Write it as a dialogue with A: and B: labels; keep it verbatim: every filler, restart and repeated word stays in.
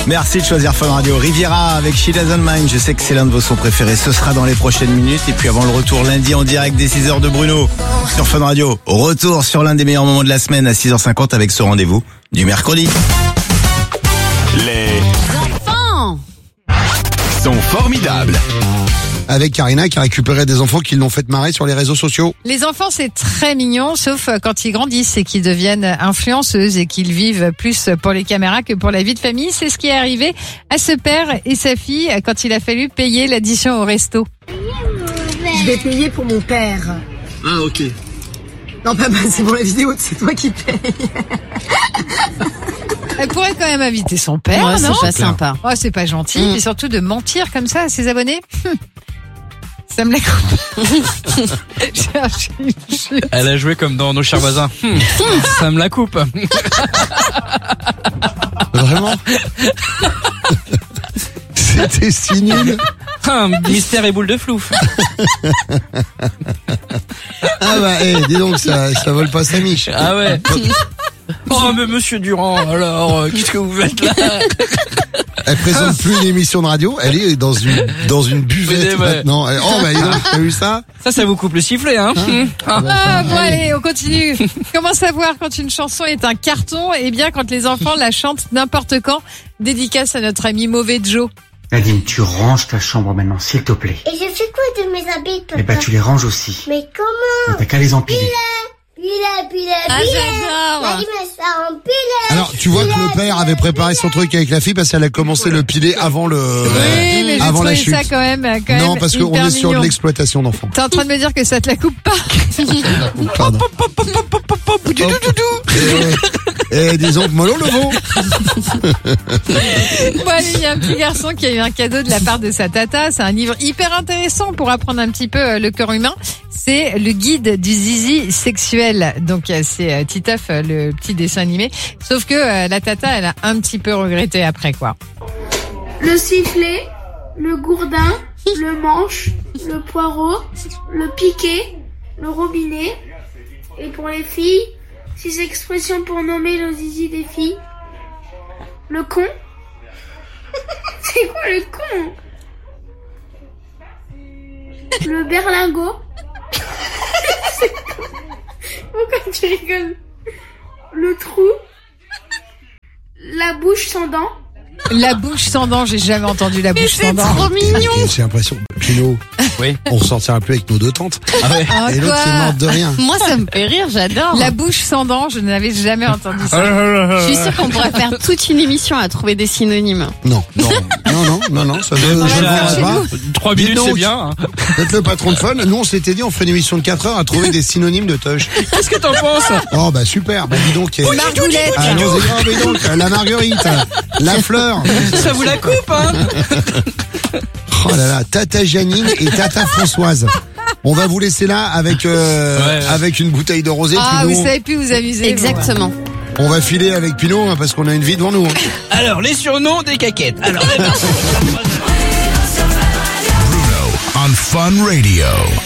A: Merci de choisir Fun Radio. Riviera avec She Doesn't Mind. Je sais que c'est l'un de vos sons préférés. Ce sera dans les prochaines minutes. Et puis avant le retour lundi en direct des six heures de Bruno sur Fun Radio. Retour sur l'un des meilleurs moments de la semaine à six heures cinquante avec ce rendez-vous du mercredi.
B: Les enfants sont formidables.
C: Avec Karina qui a récupéré des enfants qui l'ont fait marrer sur les réseaux sociaux.
D: Les enfants, c'est très mignon, sauf quand ils grandissent et qu'ils deviennent influenceuses et qu'ils vivent plus pour les caméras que pour la vie de famille. C'est ce qui est arrivé à ce père et sa fille quand il a fallu payer l'addition au resto.
E: Je vais payer pour mon père.
F: Ah, ok.
E: Non, papa, c'est pour la vidéo, c'est toi qui payes.
D: Elle pourrait quand même inviter son père,
G: ouais,
D: non?
G: C'est pas sympa.
D: Oh, c'est pas gentil.
G: Mm.
D: Et surtout de mentir comme ça à ses abonnés. Ça me la coupe.
H: Elle a joué comme dans Nos chers voisins. Hum, ça me la coupe.
C: Vraiment? C'était si nul.
H: Ah, mystère et boule de flouf.
C: Ah bah, eh, dis donc, ça, ça vole pas sa miche.
H: Ah ouais. Oh mais monsieur Durand, alors euh, qu'est-ce que vous faites là?
C: Elle présente plus une émission de radio, elle est dans une dans une buvette
H: ouais.
C: maintenant. Elle, oh bah dis donc, t'as vu ça?
H: Ça, ça vous coupe le sifflet, hein, hein
D: ah, ah bon allez, on continue. Comment savoir quand une chanson est un carton? Eh bien, quand les enfants la chantent n'importe quand. Dédicace à notre ami Mauvais Joe.
I: Nadine, tu ranges ta chambre maintenant, s'il te plaît.
J: Et je fais quoi de mes habits, papa?
I: Eh ben, tu les ranges aussi.
J: Mais comment?
I: T'as qu'à les empiler.
J: Pilet, pilet,
D: Ah,
J: pilet.
D: j'adore.
J: Nadine, mais ça empile.
C: Alors, tu vois que le père avait préparé son truc avec la fille parce qu'elle a commencé le piler avant le
D: Oui, mais j'ai
C: avant la
D: trouvé
C: chute.
D: ça quand même, quand
C: Non,
D: même
C: parce qu'on
D: hyper
C: est sur
D: mignon.
C: de l'exploitation d'enfants.
D: T'es en train de me dire que ça te la coupe pas?
C: Pardon. Et, et disons que mollo le veau.
D: Bon, allez, il y a un petit garçon qui a eu un cadeau de la part de sa tata. C'est un livre hyper intéressant pour apprendre un petit peu euh, le corps humain. C'est le guide du zizi sexuel. Donc euh, c'est euh, Titeuf, euh, le petit dessin animé. Sauf que euh, la tata, elle a un petit peu regretté après, quoi.
K: Le sifflet, le gourdin, le manche, le poireau, le piquet, le robinet. Et pour les filles, six expressions pour nommer le zizi des filles. Le con. C'est quoi le con? Le berlingot. Pourquoi tu rigoles? Le trou. La bouche sans dents.
D: La bouche sans dents, j'ai jamais entendu la bouche sans dents.
G: C'est trop mignon.
C: J'ai l'impression, Pino,
H: Oui.
C: on ressortira plus avec nos deux tantes.
H: Ah ouais.
D: Ah,
C: Et l'autre
D: quoi
C: qui est morte de rien.
G: Moi, ça me fait rire, j'adore.
D: La bouche sans dents, je n'avais jamais entendu ça.
G: Je suis sûre qu'on pourrait faire toute une émission à trouver des synonymes.
C: Non, non, non, non, non, non, ça ne je
D: va
C: ne
D: le faire
C: vendrai
D: chez
C: pas.
H: Trois
C: Dites
H: minutes,
C: donc,
H: c'est bien. Hein.
C: Vous êtes le patron de Fun. Nous, on s'était dit, on fait une émission de quatre heures à trouver des synonymes de touch.
H: Qu'est-ce que t'en penses?
C: Oh, bah, super. Bah, dis donc. eh,
D: Margoulette.
C: Ah, non, c'est grave, dis donc. La marguerite. La fleur.
H: Ça vous la coupe, hein?
C: Oh là là. Tata Janine et Tata Françoise. On va vous laisser là avec, euh,
H: Ouais, ouais.
C: avec une bouteille de rosé.
D: Ah,
C: puis nous,
D: vous savez plus vous amuser.
G: Exactement.
C: on va filer avec Pinot, hein, parce qu'on a une vie devant nous. Hein.
H: Alors, les surnoms des caquettes. Alors,
B: Bruno on Fun Radio.